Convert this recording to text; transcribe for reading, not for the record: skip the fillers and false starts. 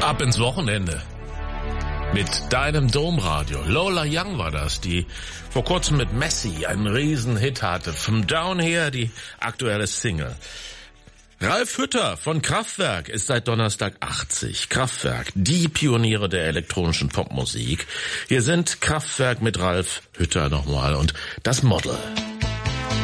Ab ins Wochenende. Mit deinem Domradio. Lola Young war das, die vor kurzem mit Messi einen Riesenhit hatte. From Down Here, die aktuelle Single. Ralf Hütter von Kraftwerk ist seit Donnerstag 80. Kraftwerk, die Pioniere der elektronischen Popmusik. Hier sind Kraftwerk mit Ralf Hütter nochmal und das Model.